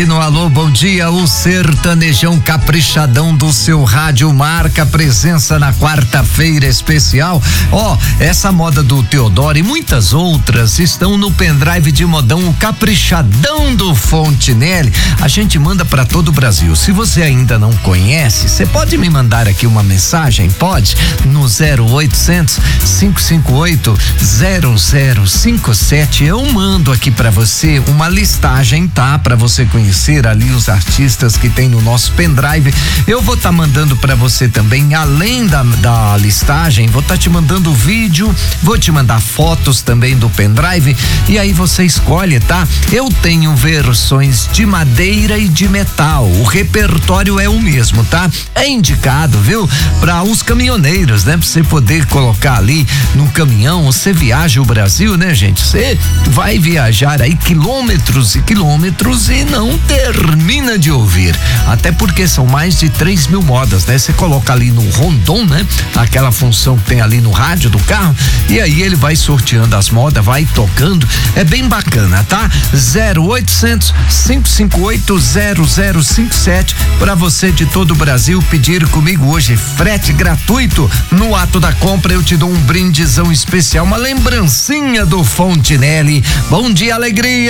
No Alô, bom dia, o sertanejão caprichadão do seu rádio marca presença na quarta-feira especial. Essa moda do Teodoro e muitas outras estão no pendrive de modão, o caprichadão do Fontinelli. A gente manda para todo o Brasil. Se você ainda não conhece, você pode me mandar aqui uma mensagem? Pode? No 0800 558 0057. Eu mando aqui para você uma listagem, tá? Para você conhecer ali os artistas que tem no nosso pendrive. Eu vou estar mandando para você também, além da listagem, vou estar te mandando vídeo, vou te mandar fotos também do pendrive e aí você escolhe, tá? Eu tenho versões de madeira e de metal. O repertório é o mesmo, tá? É indicado, viu? Para os caminhoneiros, né? Pra você poder colocar ali no caminhão. Você viaja o Brasil, né, gente? Você vai viajar aí quilômetros e quilômetros e não termina de ouvir, até porque são mais de 3.000 modas, né? Você coloca ali no rondon, né? Aquela função que tem ali no rádio do carro e aí ele vai sorteando as modas, vai tocando, é bem bacana, tá? 0800 558 0057 para você de todo o Brasil pedir comigo hoje frete gratuito. No ato da compra eu te dou um brindezão especial, uma lembrancinha do Fontinelli. Bom dia, alegria!